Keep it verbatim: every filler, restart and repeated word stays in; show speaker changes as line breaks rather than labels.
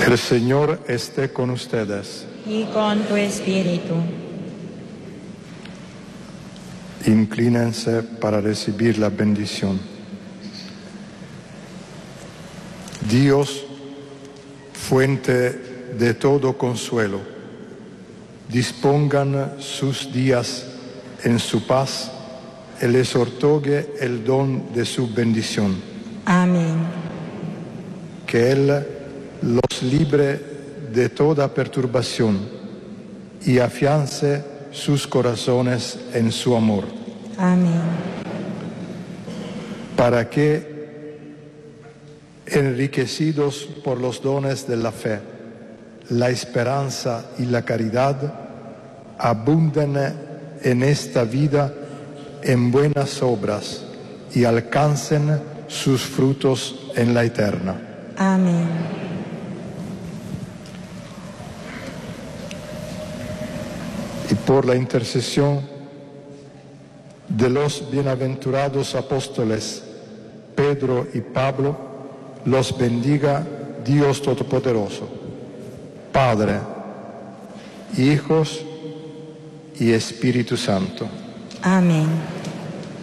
El Señor esté con ustedes.
Y con tu espíritu.
Inclínense para recibir la bendición. Dios, fuente de todo consuelo, dispongan sus días en su paz y les otorgue el don de su bendición.
Amén.
Que Él los libre de toda perturbación y afiance sus corazones en su amor.
Amén.
Para que, enriquecidos por los dones de la fe, la esperanza y la caridad, abunden en esta vida en buenas obras y alcancen sus frutos en la eterna.
Amén.
Y por la intercesión de los bienaventurados apóstoles Pedro y Pablo, los bendiga Dios Todopoderoso, Padre, Hijos y Espíritu Santo.
Amén.